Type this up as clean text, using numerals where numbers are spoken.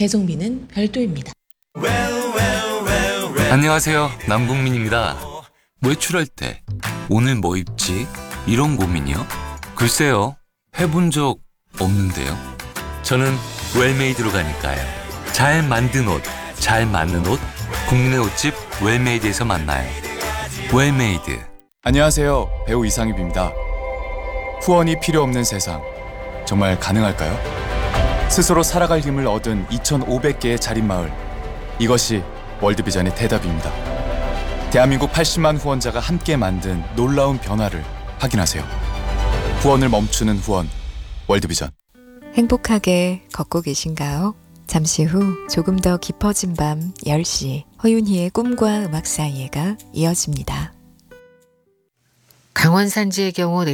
배송비는 별도입니다. 안녕하세요. 남궁민입니다. 외출할 때 오늘 뭐 입지? 이런 고민이요? 글쎄요. 해본 적 없는데요. 저는 웰메이드로 가니까요. 잘 만든 옷, 잘 맞는 옷, 국내 옷집 웰메이드에서 만나요. 웰메이드. 안녕하세요. 배우 이상입입니다. 후원이 필요 없는 세상, 정말 가능할까요? 스스로 살아갈 힘을 얻은 2,500개의 자립마을, 이것이 월드비전의 대답입니다. 대한민국 80만 후원자가 함께 만든 놀라운 변화를 확인하세요. 후원을 멈추는 후원, 월드비전. 행복하게 걷고 계신가요? 잠시 후 조금 더 깊어진 밤 10시 허윤희의 꿈과 음악 사이에가 이어집니다. 강원 산지의 경우